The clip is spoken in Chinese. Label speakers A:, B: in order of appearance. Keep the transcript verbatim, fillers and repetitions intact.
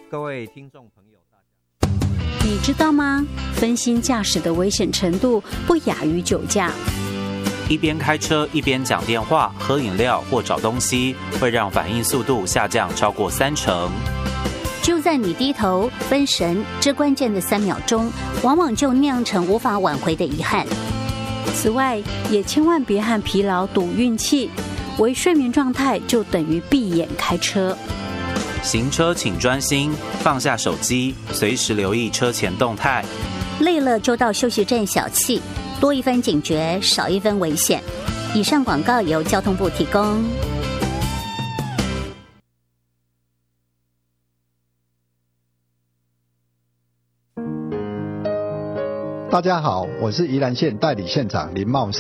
A: 各位听众朋友，大家
B: 你知道吗？分心驾驶的危险程度不亚于酒驾。
C: 一边开车一边讲电话、喝饮料或找东西，会让反应速度下降超过三成。
D: 就在你低头分神这关键的三秒钟，往往就酿成无法挽回的遗憾。
B: 此外，也千万别和疲劳赌运气，微睡眠状态就等于闭眼开车。
C: 行车请专心，放下手机，随时留意车前动态。
D: 累了就到休息站小憩，多一分警觉，少一分危险。以上广告由交通部提供。
E: 大家好，我是宜兰县代理县长林茂